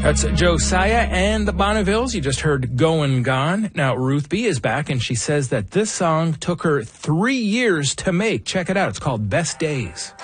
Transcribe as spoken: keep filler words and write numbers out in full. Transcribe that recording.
That's Josiah and the Bonnevilles. You just heard Goin' Gone. Now, Ruth B. is back, and she says that this song took her three years to make. Check it out. It's called Best Days.